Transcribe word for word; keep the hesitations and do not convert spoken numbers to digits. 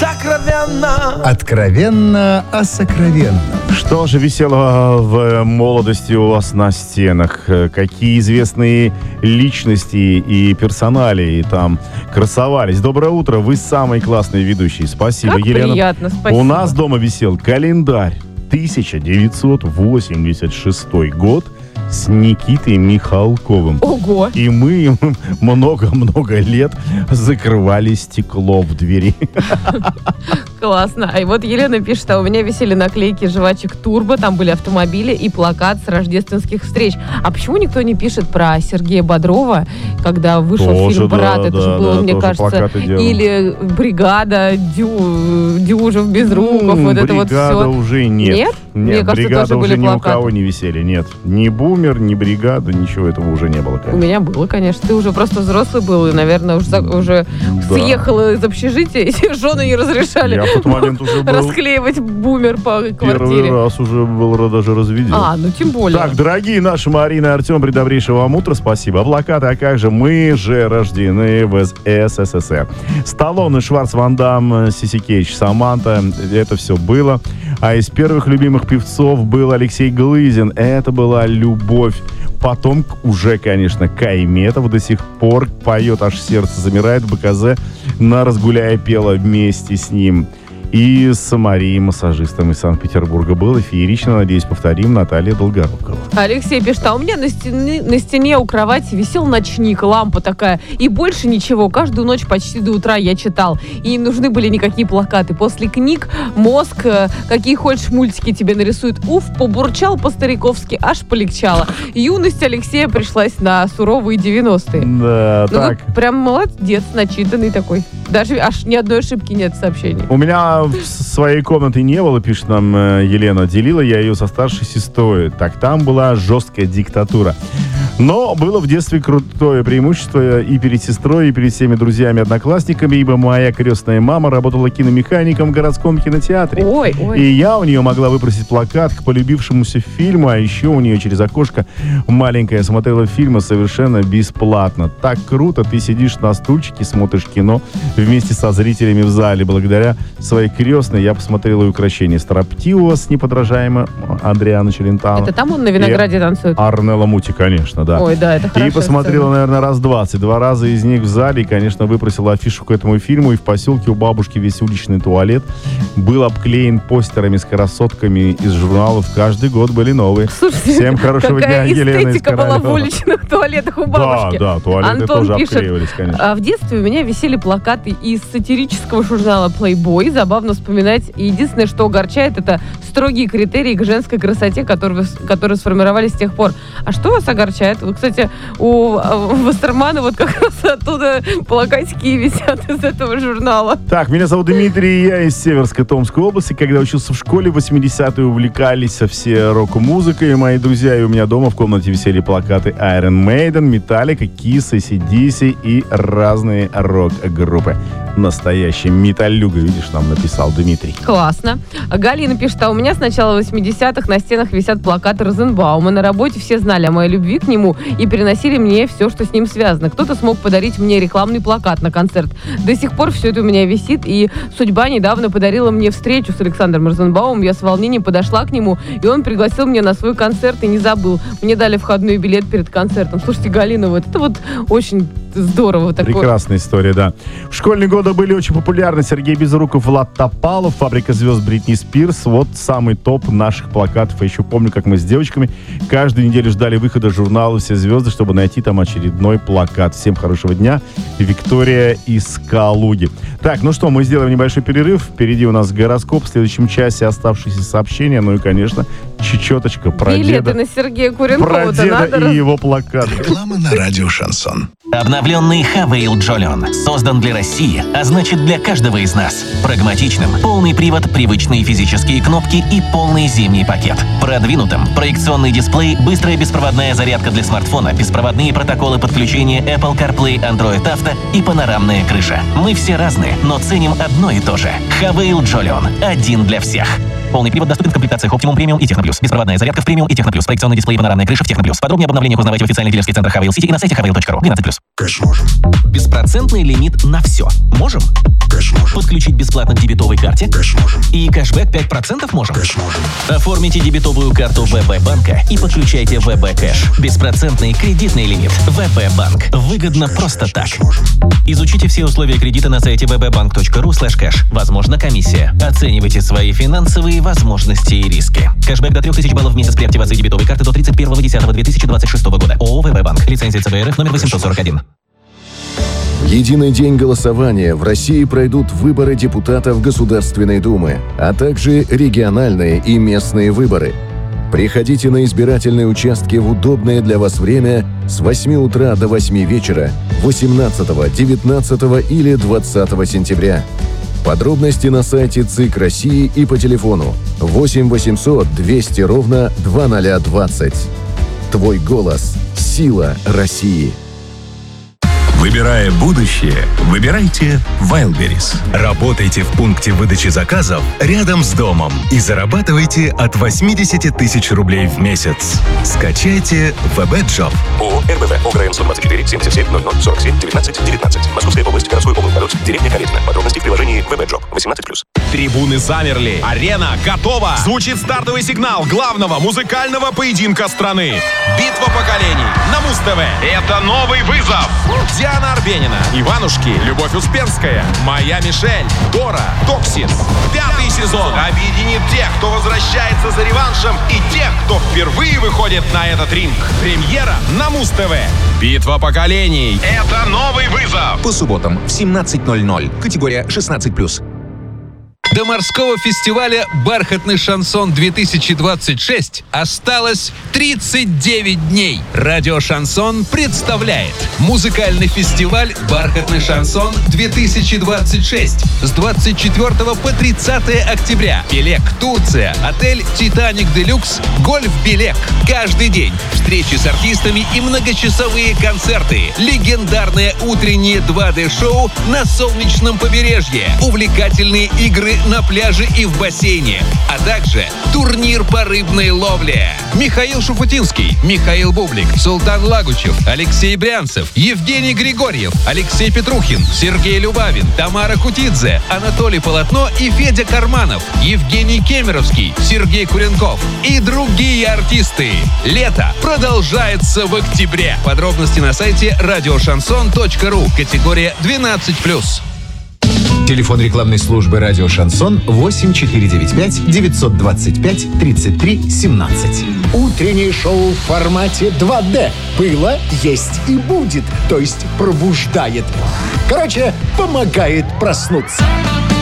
сокровенно. Откровенно о сокровенном. Что же висело в молодости у вас на стенах? Какие известные личности и персоналии там красовались? Доброе утро, вы самый классный ведущий. Спасибо, как Елена. Приятно, спасибо. У нас дома висел календарь тысяча девятьсот восемьдесят шестой год с Никитой Михалковым. Ого! И мы много-много лет закрывали стекло в двери. Классно. А и вот Елена пишет, а у меня висели наклейки жвачек Турбо, там были автомобили и плакат с рождественских встреч. А почему никто не пишет про Сергея Бодрова, когда вышел Тоже, фильм «Брат», да, это да, же было, да, мне кажется, или «Бригада», Дю, «Дюжев», «Безруков», М, вот это вот бригада все. уже нет. Нет? Мне Нет, кажется, бригада тоже уже были ни у плакаты. кого не висели, нет. Ни бумер, ни бригада, ничего этого уже не было, У конечно. меня было, конечно. Ты уже просто взрослый был, и, наверное, уже, уже Да. съехал из общежития, и жены не разрешали Я в тот момент уже был расклеивать бумер по первый квартире. раз уже был даже разведен. А, ну тем более. Так, дорогие наши Марина и Артем, предобрейшего вам утра, спасибо. А плакаты, а как же, мы же рождены в СССР. Сталлоне, Шварц, Ван Дам, Сиси Кейдж, Саманта, это все было. А из первых любимых певцов был Алексей Глызин. Это была любовь. Потом уже, конечно, Кайметов до сих пор поет, аж сердце замирает. БКЗ на «Разгуляя» пела вместе с ним. И с Марией, массажистом из Санкт-Петербурга. Было феерично, надеюсь, повторим, Наталья Долгорукова. Алексей пишет, а у меня на стене, на стене у кровати висел ночник, лампа такая, и больше ничего. Каждую ночь почти до утра я читал. И не нужны были никакие плакаты. После книг мозг, э, какие хочешь мультики тебе нарисует. Уф, побурчал по-стариковски, аж полегчало. Юность Алексея пришлась на суровые девяностые. Да, Ну, так. вы прям молодец, начитанный такой. Даже аж ни одной ошибки нет в сообщении. У меня в своей комнаты не было, пишет нам э, Елена. Делила я ее со старшей сестрой. Так там была жесткая диктатура. Но было в детстве крутое преимущество и перед сестрой, и перед всеми друзьями-одноклассниками, ибо моя крестная мама работала киномехаником в городском кинотеатре. Ой, ой. И я у нее могла выпросить плакат к полюбившемуся фильму, а еще у нее через окошко маленькая смотрела фильмы совершенно бесплатно. Так круто, ты сидишь на стульчике, смотришь кино вместе со зрителями в зале. Благодаря своей крестной я посмотрел и «Укрощение строптивого» с неподражаемым Адриано Челентано. Это там он на винограде танцует? Арнелло Мути, конечно, да. Ой, да, это хорошо. И посмотрела, наверное, раз двадцать. Два раза из них в зале. И, конечно, выпросила афишу к этому фильму. И в поселке у бабушки весь уличный туалет был обклеен постерами с красотками из журналов. Каждый год были новые. Слушайте, Всем хорошего какая дня, Елена из эстетика была в Королева. уличных туалетах у бабушки. Да, да, туалеты Антон тоже пишет, обклеивались, конечно. а в детстве у меня висели плакаты из сатирического журнала Playboy. Забавно вспоминать. И единственное, что огорчает, это строгие критерии к женской красоте, которые, которые сформировались с тех пор. А что вас огорчает? Вы, кстати, у Вассермана вот как раз оттуда плакатики висят из этого журнала. Так, меня зовут Дмитрий, я из Северской Томской области. Когда учился в школе, в восьмидесятые увлекались все рок-музыкой. Мои друзья и у меня дома в комнате висели плакаты Iron Maiden, Metallica, Kiss, эй си ди си и разные рок-группы. Настоящий металлюга, видишь, нам написал Дмитрий. Классно. Галина пишет, а у меня с начала восьмидесятых на стенах висят плакаты Розенбаума. На работе все знали о моей любви к нему и переносили мне все, что с ним связано. Кто-то смог подарить мне рекламный плакат на концерт. До сих пор все это у меня висит, и судьба недавно подарила мне встречу с Александром Розенбаумом. Я с волнением подошла к нему, и он пригласил меня на свой концерт и не забыл. Мне дали входной билет перед концертом. Слушайте, Галина, вот это вот очень здорово. Такое. Прекрасная история, да. В школьные годы были очень популярны Сергей Безруков, Влад Топалов, Фабрика звезд Бритни Спирс. Вот самый топ наших плакатов. Я еще помню, как мы с девочками каждую неделю ждали выхода журнала «Все звезды», чтобы найти там очередной плакат. Всем хорошего дня. Виктория из Калуги. Так, ну что, мы сделаем небольшой перерыв. Впереди у нас гороскоп. В следующем часе оставшиеся сообщения. Ну и, конечно, чечеточка про Билеты деда. на Сергея Про Куренкова-то деда надо и раз- его плакаты. Реклама на радио «Шансон». Обновленный Хавейл Джолион создан для России, а значит для каждого из нас. Прагматичным, полный привод, привычные физические кнопки и полный зимний пакет. Продвинутым, проекционный дисплей, быстрая беспроводная зарядка для смартфона, беспроводные протоколы подключения Apple CarPlay, Android Auto и панорамная крыша. Мы все разные, но ценим одно и то же. Хавейл Джолион. Один для всех. Полный привод доступен в комплектациях Optimum Premium и Техно Плюс. Беспроводная зарядка в Premium и Техно Плюс. Проекционный дисплей и панорамная крыша в Техно Плюс. Подробнее об обновлениях узнавайте в официальных дилерских центрах Хавейл Сити и на сайте хавейл точка ру. двенадцать плюс. Кэш можем. Беспроцентный лимит на все. Можем? Кэш можем. Подключить бесплатно к дебетовой карте? Кэш можем. И кэшбэк пять процентов можем? Кэш можем. Оформите дебетовую карту ВБ банка и подключайте ВБ Кэш. Беспроцентный кредитный лимит. ВБ банк. Выгодно просто так. Изучите все условия кредита на сайте вббанк.ру слэш кэш. Возможно, комиссия. Оценивайте свои финансовые возможности и риски. Кэшбэк до трех тысяч баллов в месяц при активации дебетовой карты до тридцать первого декабря две тысячи двадцать шестого года. ООО ВБ банк. Лицензия ЦБРФ номер восемьсот сорок один. В единый день голосования в России пройдут выборы депутатов Государственной Думы, а также региональные и местные выборы. Приходите на избирательные участки в удобное для вас время с восьми утра до восьми вечера восемнадцатого, девятнадцатого или двадцатого сентября. Подробности на сайте ЦИК России и по телефону восемь восемьсот двести ровно двадцать двадцать. Твой голос – сила России. Выбирая будущее, выбирайте Wildberries. Работайте в пункте выдачи заказов рядом с домом и зарабатывайте от восемьдесят тысяч рублей в месяц. Скачайте ВБ-джоб. ООО РБВ ОГРН сто двадцать четыре семьдесят семь ноль ноль сорок семь девятнадцать девятнадцать. Московская область, городской облгород, деревня Калитина. Подробности в приложении ВБ-джоб. восемнадцать плюс. Трибуны замерли. Арена готова. Звучит стартовый сигнал главного музыкального поединка страны. Битва поколений на Муз-ТВ. Это новый вызов. Диана Арбенина, Иванушки, Любовь Успенская, Моя Мишель, Дора, Токсис. Пятый сезон объединит тех, кто возвращается за реваншем, и тех, кто впервые выходит на этот ринг. Премьера на Муз-ТВ. Битва поколений. Это новый вызов. По субботам в семнадцать ноль ноль. Категория шестнадцать плюс. До морского фестиваля «Бархатный шансон-две тысячи двадцать шесть» осталось тридцать девять дней. Радио «Шансон» представляет музыкальный фестиваль «Бархатный шансон-две тысячи двадцать шесть» с двадцать четвёртого по тридцатое октября. Белек, Турция, отель «Титаник Делюкс», гольф «Белек». Каждый день встречи с артистами и многочасовые концерты. Легендарное утреннее два дэ-шоу на солнечном побережье. Увлекательные игры на пляже и в бассейне, а также турнир по рыбной ловле. Михаил Шуфутинский, Михаил Бублик, Султан Лагучев, Алексей Брянцев, Евгений Григорьев, Алексей Петрухин, Сергей Любавин, Тамара Кутидзе, Анатолий Полотно и Федя Карманов, Евгений Кемеровский, Сергей Куренков и другие артисты. Лето продолжается в октябре. Подробности на сайте радиошансон точка ру. Категория двенадцать плюс. Телефон рекламной службы «Радио Шансон» восемь четыре девять пять девятьсот двадцать пять тридцать три семнадцать. Утреннее шоу в формате два дэ. Было, есть и будет. То есть пробуждает. Короче, помогает проснуться.